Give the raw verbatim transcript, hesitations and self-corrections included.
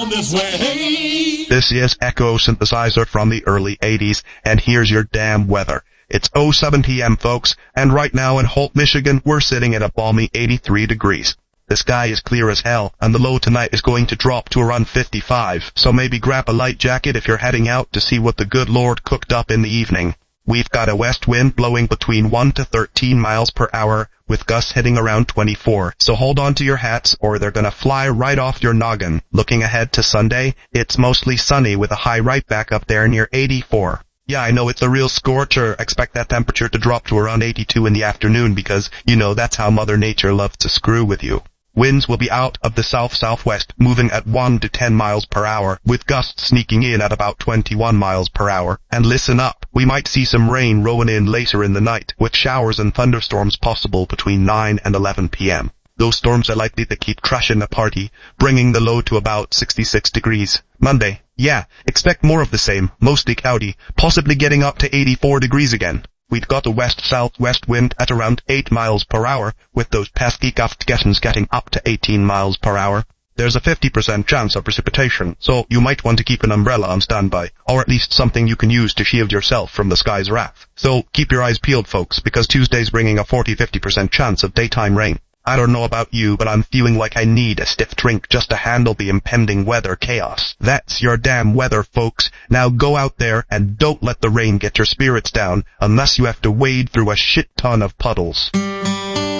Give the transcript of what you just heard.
on this way. This is Echo Synthesizer from the early eighties, and here's your damn weather. It's oh seven p m folks, and right now in Holt, Michigan, we're sitting at a balmy eighty-three degrees. The sky is clear as hell, and the low tonight is going to drop to around fifty-five, so maybe grab a light jacket if you're heading out to see what the good Lord cooked up in the evening. We've got a west wind blowing between one to thirteen miles per hour, with gusts hitting around twenty-four, so hold on to your hats or they're gonna fly right off your noggin. Looking ahead to Sunday, it's mostly sunny with a high right back up there near eighty-four. Yeah, I know it's a real scorcher. Expect that temperature to drop to around eighty-two in the afternoon because, you know, that's how Mother Nature loves to screw with you. Winds will be out of the south-southwest, moving at one to ten miles per hour, with gusts sneaking in at about twenty-one miles per hour. And listen up, we might see some rain rolling in later in the night, with showers and thunderstorms possible between nine and eleven p m Those storms are likely to keep crashing the party, bringing the low to about sixty-six degrees. Monday, yeah, expect more of the same, mostly cloudy, possibly getting up to eighty-four degrees again. We've got a west-southwest wind at around eight miles per hour, with those pesky gusts getting up to eighteen miles per hour. There's a fifty percent chance of precipitation, so you might want to keep an umbrella on standby, or at least something you can use to shield yourself from the sky's wrath. So keep your eyes peeled, folks, because Tuesday's bringing a forty to fifty percent chance of daytime rain. I don't know about you, but I'm feeling like I need a stiff drink just to handle the impending weather chaos. That's your damn weather, folks. Now go out there and don't let the rain get your spirits down unless you have to wade through a shit ton of puddles.